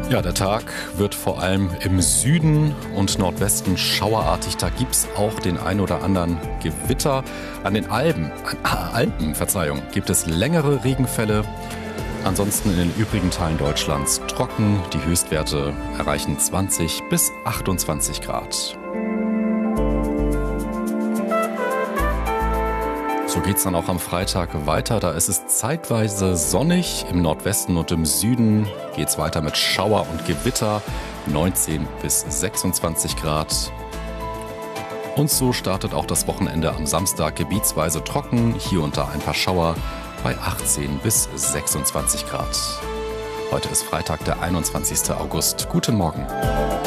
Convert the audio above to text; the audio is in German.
Ja, der Tag wird vor allem im Süden und Nordwesten schauerartig. Da gibt es auch den ein oder anderen Gewitter. An den Alpen, gibt es längere Regenfälle. Ansonsten in den übrigen Teilen Deutschlands trocken. Die Höchstwerte erreichen 20 bis 28 Grad. So geht es dann auch am Freitag weiter. Da ist es zeitweise sonnig. Im Nordwesten und im Süden geht es weiter mit Schauer und Gewitter. 19 bis 26 Grad. Und so startet auch das Wochenende am Samstag gebietsweise trocken. Hier und da ein paar Schauer bei 18 bis 26 Grad. Heute ist Freitag, der 21. August. Guten Morgen.